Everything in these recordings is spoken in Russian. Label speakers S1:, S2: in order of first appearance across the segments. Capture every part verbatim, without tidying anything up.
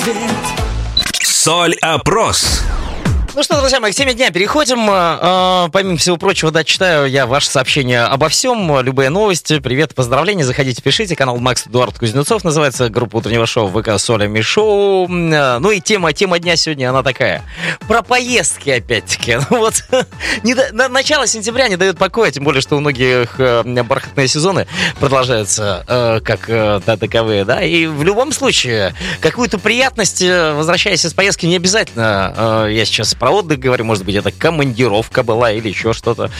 S1: Соль-опрос.
S2: Ну что, друзья мои, к теме дня переходим. А, помимо всего прочего, да, читаю я ваши сообщения обо всем, любые новости, привет, поздравления, заходите, пишите. Канал Макс Эдуард Кузнецов называется, группа утреннего шоу ВК Солями Шоу. Ну и тема, тема дня сегодня, она такая, про поездки опять-таки. Ну вот, не до, на, начало сентября не дает покоя, тем более, что у многих бархатные сезоны продолжаются э, как э, да, таковые, да, и в любом случае, какую-то приятность, возвращаясь из поездки, не обязательно, э, я сейчас про отдых говорю, может быть, это командировка была или еще что-то.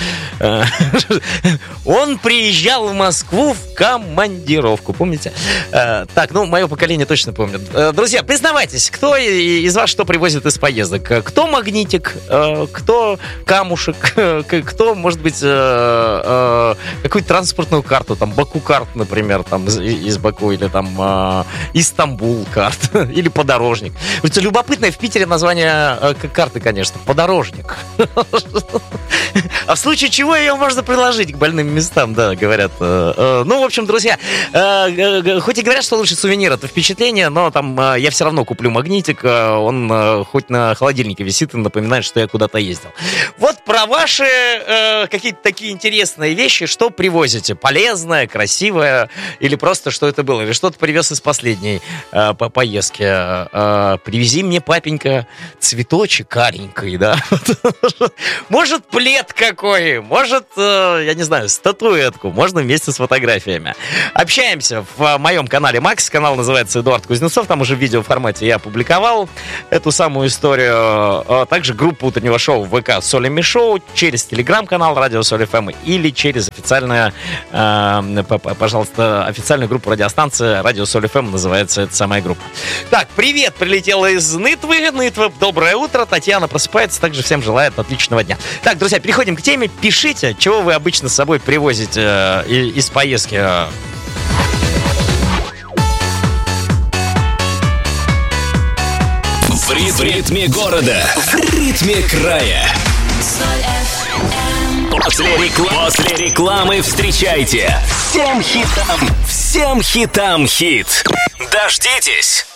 S2: Он приезжал в Москву в командировку, помните? Так, ну, мое поколение точно помнит. Друзья, признавайтесь, кто из вас что привозит из поездок? Кто магнитик, кто камушек, кто, может быть, какую-то транспортную карту, там, Баку-карт, например, там, из Баку, или там Истамбул-карт, или подорожник. Любопытное в Питере название карты, конечно, подорожник. А в случае чего ее можно приложить к больным местам, да, говорят. Ну, в общем, друзья, хоть и говорят, что лучше сувенир, это впечатление, но там я все равно куплю магнитик, он хоть на холодильнике висит и напоминает, что я куда-то ездил. Вот про ваши какие-то такие интересные вещи, что привозите? Полезное, красивое, или просто что это было? Или что-то привез из последней поездки? Привези мне, папенька, цветочек каренький, да? Может, плед какой, может, я не знаю, статуэтку, можно вместе с фотографиями. Общаемся в моем канале Макс, канал называется Эдуард Кузнецов, там уже в видеоформате я опубликовал эту самую историю. Также группа утреннего шоу ВК Солями Шоу, через телеграм-канал Радио Соль эф эм или через официальную, пожалуйста, официальную группу радиостанции Радио Соль эф эм, называется эта самая группа. Так, привет, прилетела из Нытвы, Нытва, доброе утро, Татьяна просыпается, также всем желает отличного дня. Так, друзья, переходим к теме. Пишите, чего вы обычно с собой привозите э, из поездки.
S1: В, рит- в ритме города, в ритме края. После, рекла- После рекламы встречайте. Всем хитам, всем хитам хит. Дождитесь.